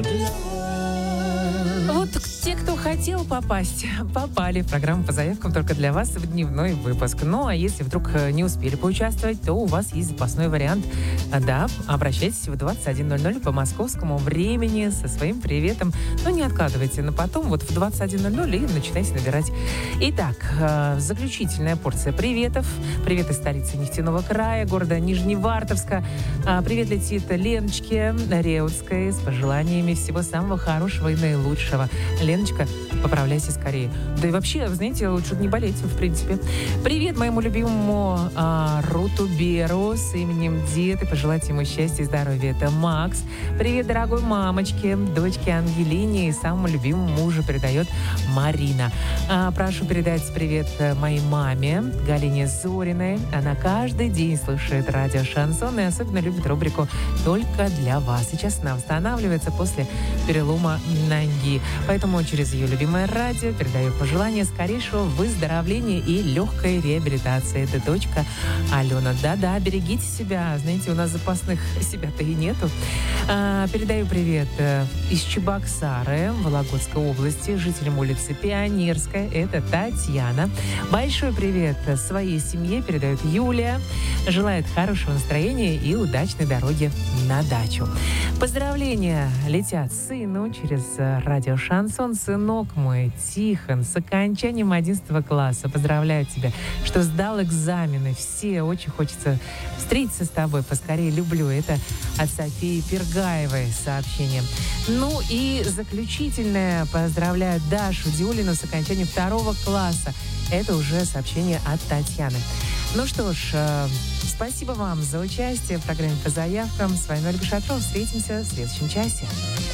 Вот те, кто хотел попасть, попали в программу по заявкам только для вас в дневной выпуск. Ну, а если вдруг не успели поучаствовать, то у вас есть запасной вариант. Да, обращайтесь в 21:00 по московскому времени со своим приветом. Но не откладывайте на потом, вот в 21:00 и начинайте набирать. Итак, заключительная порция приветов. Привет из столицы нефтяного края, города Нижневартовска. Привет летит Леночке Реутской с пожеланиями всего самого хорошего и наилучшего. Леночка, поправляйся скорее. Да и вообще, знаете, лучше не болеть, в принципе. Привет моему любимому Руту Беру с именем Дед и пожелать ему счастья и здоровья. Это Макс. Привет, дорогой мамочке, дочке Ангелине и самому любимому мужу передает Марина. Прошу передать привет моей маме Галине Зориной. Она каждый день слушает радио Шансон и особенно любит рубрику «Только для вас». Сейчас она восстанавливается после перелома ноги. Поэтому через ее любимое радио передаю пожелания скорейшего выздоровления и легкой реабилитации. Это дочка Алена. Да-да, берегите себя. Знаете, у нас запасных себя-то и нету. Передаю привет из Чебоксары, Вологодской области, жителям улицы Пионерская. Это Татьяна. Большой привет своей семье передает Юлия. Желает хорошего настроения и удачной дороги на дачу. Поздравления летят сыну через радио Шансон. Сынок мой, Тихон, с окончанием 11 класса. Поздравляю тебя, что сдал экзамены. Все, очень хочется встретиться с тобой поскорее. Люблю. Это от Софии Пергаевой сообщение. Ну и заключительное. Поздравляю Дашу Диулину с окончанием 2 класса. Это уже сообщение от Татьяны. Ну что ж, спасибо вам за участие в программе по заявкам. С вами Ольга Шатрова. Встретимся в следующем часе.